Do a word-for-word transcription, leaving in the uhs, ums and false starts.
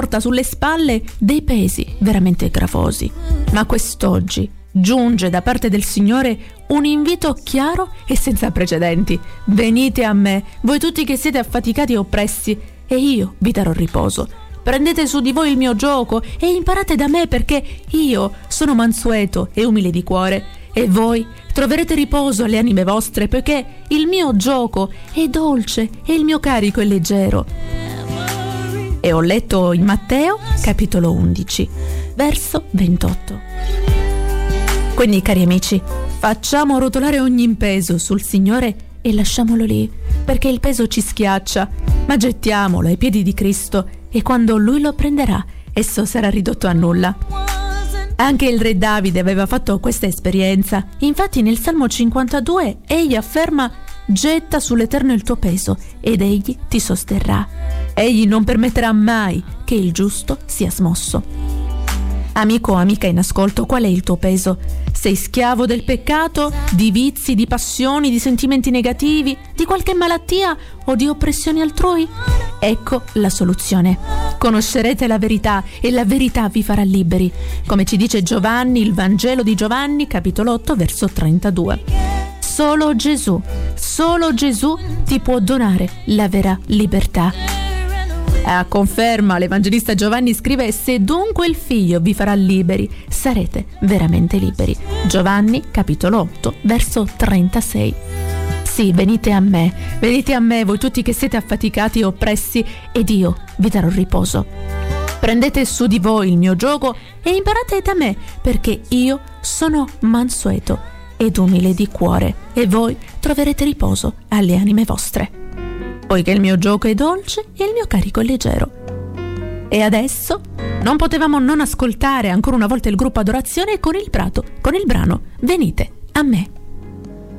porta sulle spalle dei pesi veramente gravosi. Ma quest'oggi giunge da parte del Signore un invito chiaro e senza precedenti. Venite a me, voi tutti che siete affaticati e oppressi, e io vi darò riposo. Prendete su di voi il mio gioco e imparate da me, perché io sono mansueto e umile di cuore, e voi troverete riposo alle anime vostre, poiché il mio gioco è dolce e il mio carico è leggero. E ho letto in Matteo capitolo undici, verso ventotto. Quindi, cari amici, facciamo rotolare ogni peso sul Signore e lasciamolo lì, perché il peso ci schiaccia, ma gettiamolo ai piedi di Cristo, e quando Lui lo prenderà, esso sarà ridotto a nulla. Anche il re Davide aveva fatto questa esperienza. Infatti nel Salmo cinquantadue egli afferma: getta sull'Eterno il tuo peso ed egli ti sosterrà. Egli non permetterà mai che il giusto sia smosso. Amico o amica in ascolto, qual è il tuo peso? Sei schiavo del peccato, di vizi, di passioni, di sentimenti negativi, di qualche malattia o di oppressioni altrui? Ecco la soluzione. Conoscerete la verità e la verità vi farà liberi, come ci dice Giovanni, il Vangelo di Giovanni, capitolo otto, verso trentadue. Solo Gesù, solo Gesù ti può donare la vera libertà. A conferma, l'Evangelista Giovanni scrive: se dunque il Figlio vi farà liberi, sarete veramente liberi. Giovanni, capitolo otto, verso trentasei. Sì, venite a me, venite a me voi tutti che siete affaticati e oppressi, ed io vi darò riposo. Prendete su di voi il mio giogo e imparate da me, perché io sono mansueto ed umile di cuore, e voi troverete riposo alle anime vostre. Poiché il mio gioco è dolce e il mio carico è leggero. E adesso non potevamo non ascoltare ancora una volta il gruppo Adorazione con il prato, con il brano Venite a me.